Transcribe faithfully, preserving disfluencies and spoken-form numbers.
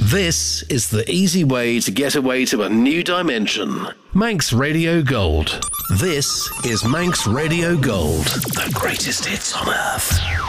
This is the easy way to get away to a new dimension. Manx Radio Gold. This is Manx Radio Gold. The greatest hits on earth.